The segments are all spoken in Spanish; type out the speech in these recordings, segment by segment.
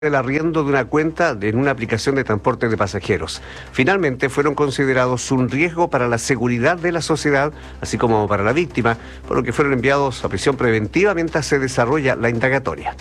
el arriendo de una cuenta en una aplicación de transporte de pasajeros. Finalmente fueron considerados un riesgo para la seguridad de la sociedad, así como para la víctima, por lo que fueron enviados a prisión preventiva mientras se desarrolla la indagatoria.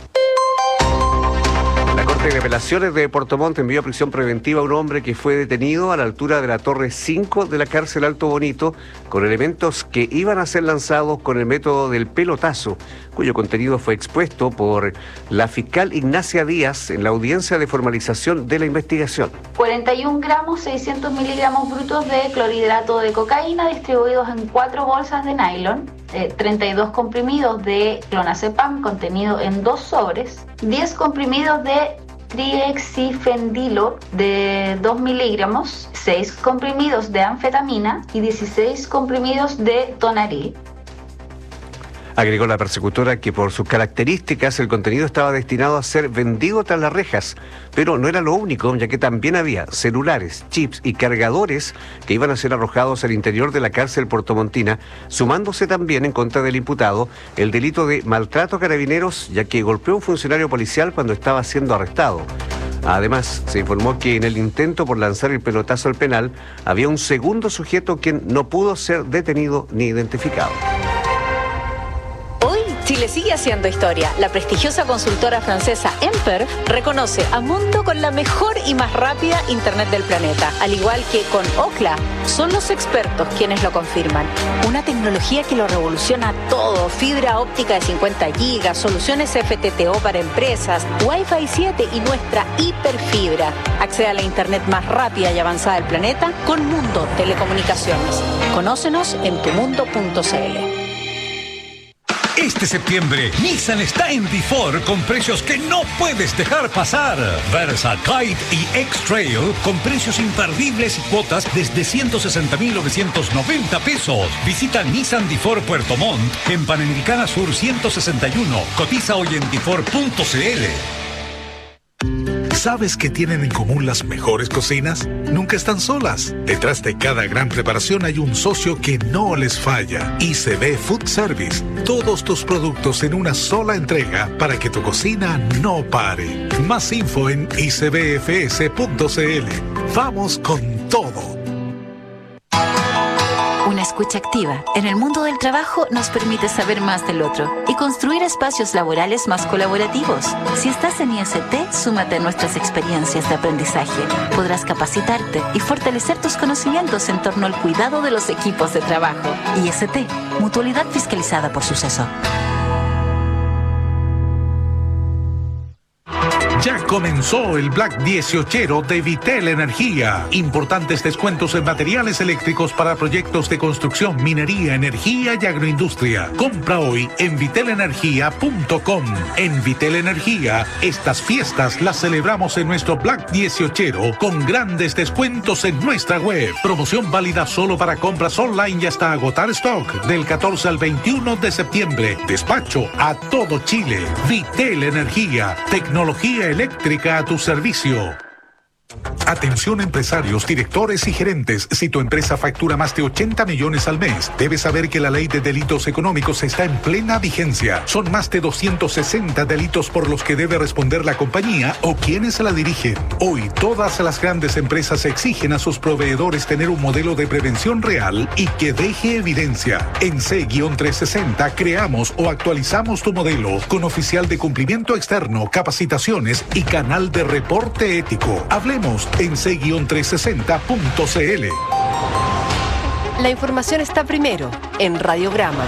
La Corte de Apelaciones de Puerto Montt envió a prisión preventiva a un hombre que fue detenido a la altura de la Torre 5 de la cárcel Alto Bonito con elementos que iban a ser lanzados con el método del pelotazo, cuyo contenido fue expuesto por la fiscal Ignacia Díaz en la audiencia de formalización de la investigación. 41 gramos, 600 miligramos brutos de clorhidrato de cocaína distribuidos en 4 bolsas de nylon, 32 comprimidos de clonazepam contenido en 2 sobres, 10 comprimidos de triexifendilo de 2 miligramos, 6 comprimidos de anfetamina y 16 comprimidos de tonaril. Agregó la persecutora que por sus características el contenido estaba destinado a ser vendido tras las rejas, pero no era lo único, ya que también había celulares, chips y cargadores que iban a ser arrojados al interior de la cárcel portomontina, sumándose también en contra del imputado el delito de maltrato a carabineros, ya que golpeó a un funcionario policial cuando estaba siendo arrestado. Además, se informó que en el intento por lanzar el pelotazo al penal había un segundo sujeto quien no pudo ser detenido ni identificado. Chile sigue haciendo historia. La prestigiosa consultora francesa Emper reconoce a Mundo con la mejor y más rápida internet del planeta. Al igual que con Ookla, son los expertos quienes lo confirman. Una tecnología que lo revoluciona todo. Fibra óptica de 50 gigas, soluciones FTTO para empresas, Wi-Fi 7 y nuestra hiperfibra. Accede a la internet más rápida y avanzada del planeta con Mundo Telecomunicaciones. Conócenos en tumundo.cl. Este septiembre, Nissan está en D4 con precios que no puedes dejar pasar. Versa, Kite y X-Trail con precios imperdibles y cuotas desde 160.990 pesos. Visita Nissan D4 Puerto Montt en Panamericana Sur 161. Cotiza hoy en d4.cl. ¿Sabes qué tienen en común las mejores cocinas? Nunca están solas. Detrás de cada gran preparación hay un socio que no les falla. ICB Food Service. Todos tus productos en una sola entrega para que tu cocina no pare. Más info en icbfs.cl. Vamos con todo. Una escucha activa en el mundo del trabajo nos permite saber más del otro y construir espacios laborales más colaborativos. Si estás en IST, súmate a nuestras experiencias de aprendizaje. Podrás capacitarte y fortalecer tus conocimientos en torno al cuidado de los equipos de trabajo. IST, Mutualidad Fiscalizada por Suceso. Ya comenzó el Black 18 de Vitel Energía. Importantes descuentos en materiales eléctricos para proyectos de construcción, minería, energía y agroindustria. Compra hoy en vitelenergia.com. En Vitel Energía, estas fiestas las celebramos en nuestro Black 18 con grandes descuentos en nuestra web. Promoción válida solo para compras online y hasta agotar stock del 14 al 21 de septiembre. Despacho a todo Chile. Vitel Energía. Tecnología eléctrica a tu servicio. Atención empresarios, directores y gerentes. Si tu empresa factura más de 80 millones al mes, debes saber que la ley de delitos económicos está en plena vigencia. Son más de 260 delitos por los que debe responder la compañía o quienes la dirigen. Hoy, todas las grandes empresas exigen a sus proveedores tener un modelo de prevención real y que deje evidencia. En C-360 creamos o actualizamos tu modelo con oficial de cumplimiento externo, capacitaciones y canal de reporte ético. Hablemos en c-360.cl. La información está primero en Radiograma.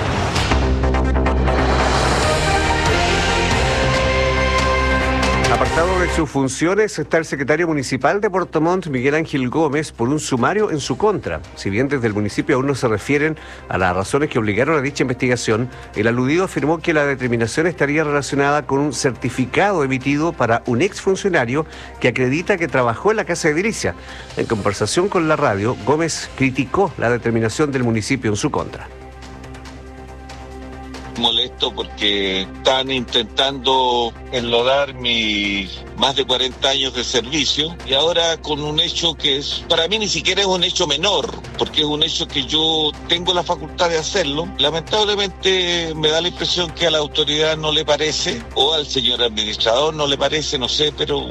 Apartado de sus funciones está el secretario municipal de Puerto Montt, Miguel Ángel Gómez, por un sumario en su contra. Si bien desde el municipio aún no se refieren a las razones que obligaron a dicha investigación, el aludido afirmó que la determinación estaría relacionada con un certificado emitido para un exfuncionario que acredita que trabajó en la Casa de Edilicia. En conversación con la radio, Gómez criticó la determinación del municipio en su contra. molesto porque están intentando enlodar mis más de 40 años de servicio y ahora con un hecho que para mí ni siquiera es un hecho menor, porque es un hecho que yo tengo la facultad de hacerlo. Lamentablemente me da la impresión que a la autoridad no le parece, o al señor administrador no le parece, no sé, pero